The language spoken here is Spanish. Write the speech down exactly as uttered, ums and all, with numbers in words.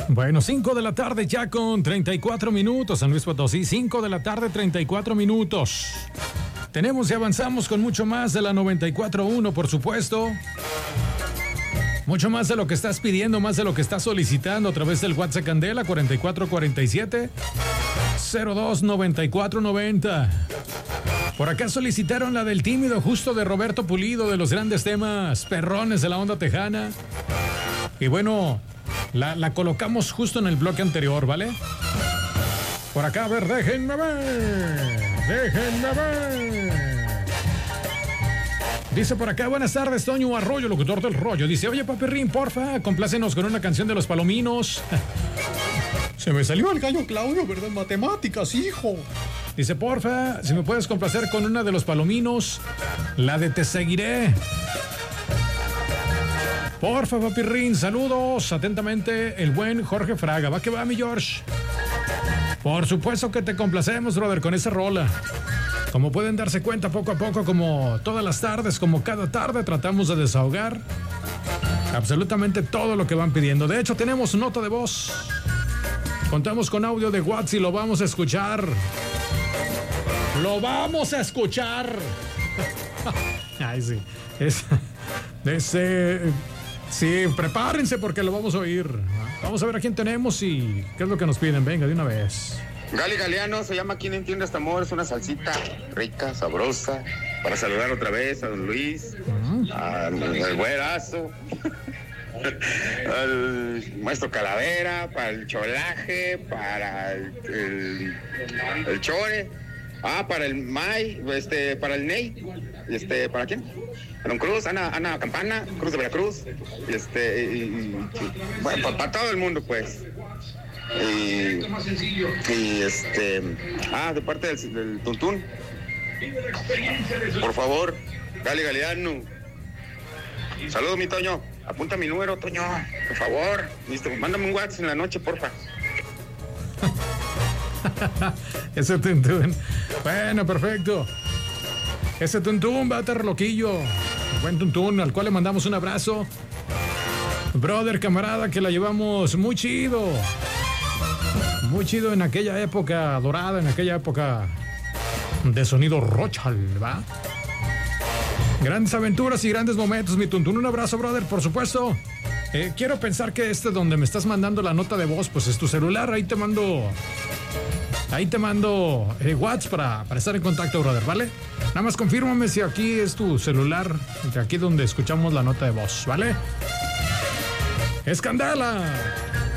Bueno, cinco de la tarde ya con treinta y cuatro minutos, San Luis Potosí, cinco de la tarde, treinta y cuatro minutos. Tenemos y avanzamos con mucho más de la noventa y cuatro punto uno, por supuesto. Mucho más de lo que estás pidiendo, más de lo que estás solicitando a través del WhatsApp Candela cuarenta y cuatro cuarenta y siete cero dos noventa y cuatro noventa. Por acá solicitaron la del tímido justo de Roberto Pulido, de los grandes temas perrones de la onda tejana. Y bueno, la, la colocamos justo en el bloque anterior, ¿vale? Por acá, a ver, déjenme ver, déjenme ver. Dice por acá, buenas tardes, Toño Arroyo, locutor del rollo. Dice, oye, Papirrín, porfa, complácenos con una canción de Los Palominos. Se me salió el gallo Claudio, ¿verdad? Matemáticas, hijo. Dice, porfa, si me puedes complacer con una de Los Palominos, la de Te Seguiré. Porfa, Papirrín, saludos. Atentamente, el buen Jorge Fraga. Va que va, mi George. Por supuesto que te complacemos, brother, con esa rola. Como pueden darse cuenta, poco a poco, como todas las tardes, como cada tarde, tratamos de desahogar absolutamente todo lo que van pidiendo. De hecho, tenemos nota de voz. Contamos con audio de WhatsApp y lo vamos a escuchar. ¡Lo vamos a escuchar! Ay, sí. Es, es, eh, sí, prepárense porque lo vamos a oír. Vamos a ver a quién tenemos y qué es lo que nos piden. Venga, de una vez. Gali Galeano se llama ¿Quién entiende este amor? Es una salsita rica, sabrosa, para saludar otra vez a don Luis, uh-huh. al, al güerazo, al maestro Calavera, para el cholaje, para el, el, el chore, ah, para el May, este, para el Ney, este, ¿para quién? Don Cruz, Ana, Ana Campana, Cruz de Veracruz, este, y, y, bueno, para, para todo el mundo, pues. Y, y este ah de parte del, del Tuntún, por favor, Gali Galeano. Saludos, mi Toño, apunta mi número, Toño, por favor. Listo, mándame un WhatsApp en la noche, porfa. Ese Tuntún, bueno, perfecto. Ese Tuntún va a estar loquillo. Buen Tuntún, al cual le mandamos un abrazo. Brother, camarada, que la llevamos muy chido. Muy chido en aquella época dorada, en aquella época de sonido Rochal, ¿va? Grandes aventuras y grandes momentos, mi Tuntún. Un abrazo, brother, por supuesto. Eh, quiero pensar que este donde me estás mandando la nota de voz, pues es tu celular. Ahí te mando... Ahí te mando eh, WhatsApp para, para estar en contacto, brother, ¿vale? Nada más confírmame si aquí es tu celular, de aquí donde escuchamos la nota de voz, ¿vale? ¡Escandala!